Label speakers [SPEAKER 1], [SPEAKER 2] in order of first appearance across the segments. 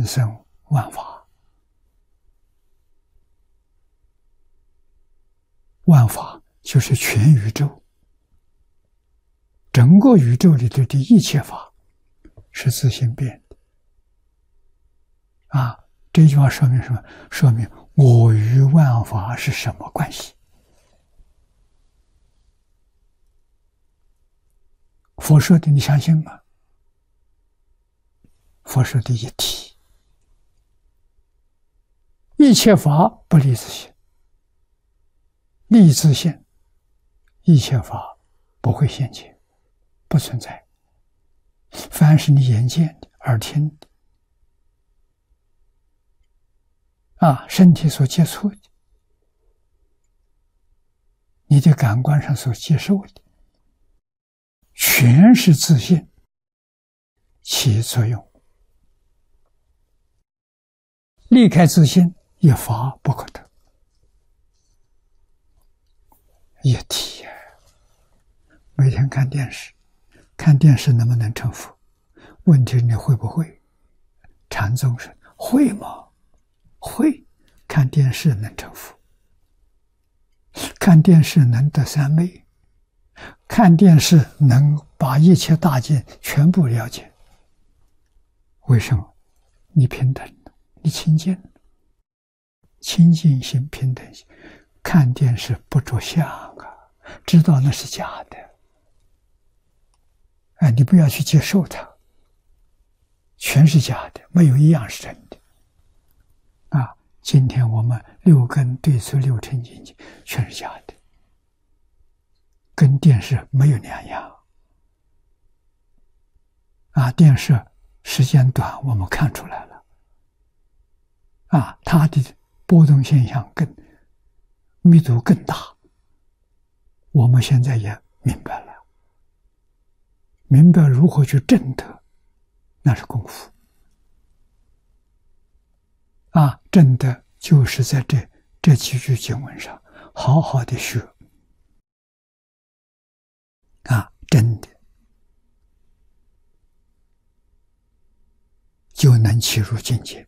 [SPEAKER 1] 生万法，万法就是全宇宙，整个宇宙里头的一切法是自性变的。啊，这句话说明什么？说明我与万法是什么关系？佛说的你相信吗？佛说的一体，一切法不离自性，离自性，一切法不会现前，不存在。凡是你眼见的、耳听的，身体所接触的，你的感官上所接受的，全是自性起作用。离开自性，一法不可得。一体呀！每天看电视，看电视能不能成佛？问题是你会不会？禅宗说会吗？会。看电视能成佛，看电视能得三昧，看电视能把一切大经全部了解。为什么？你平等，你清净，清净心、平等心。看电视不着相啊，知道那是假的。你不要去接受它，全是假的，没有一样是真的。今天我们六根对出六尘境界全是假的，跟电视没有两样。电视时间短，我们看出来了。它的波动现象更密度更大。我们现在也明白了，明白如何去证得，那是功夫。证得就是在这几句经文上好好的学。真的就能起入境界。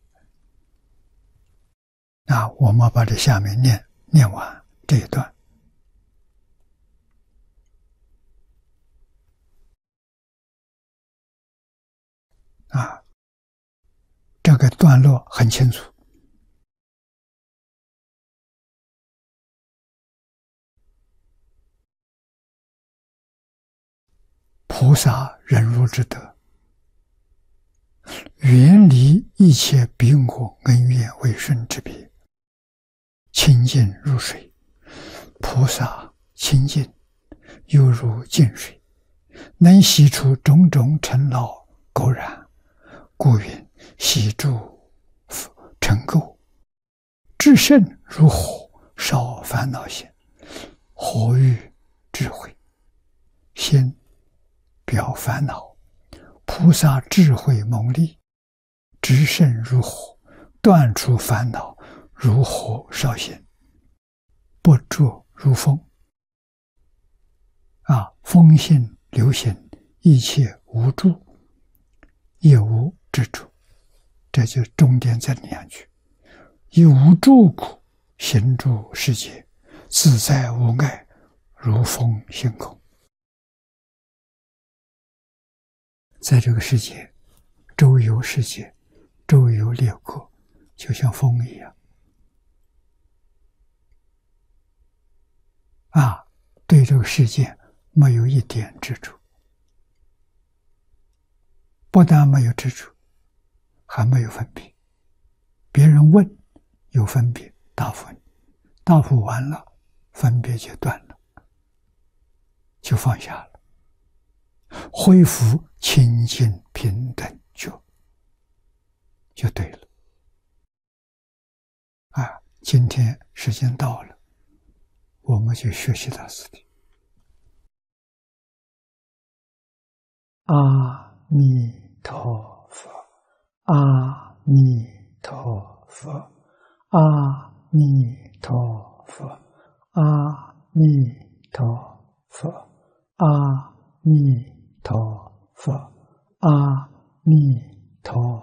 [SPEAKER 1] 我们把这下面念完这一段。这个段落很清楚。菩萨忍辱之德，远离一切彼我恩怨为顺之别，清净如水。菩萨清净犹如净水，能洗除种种尘劳垢染，故云洗诸尘垢。至圣如火，烧烦恼心。火欲智慧，先表烦恼。菩萨智慧猛力，至圣如火，断除烦恼，如火烧心，不着如风。风性流行，一切无住，也无之处。这就重点在两句：以无住故，行诸世界，自在无碍，如风行空。在这个世界，周游世界，周游列国，就像风一样。对这个世界没有一点执着，不但没有执着，还没有分别。别人问有分别，答复你，答复完了，分别就断了，就放下了，恢复清净平等觉，就对了。今天时间到了，我们就学习到此地。阿弥陀佛，阿弥陀佛，阿弥陀佛，阿弥陀佛，阿弥陀佛，阿弥陀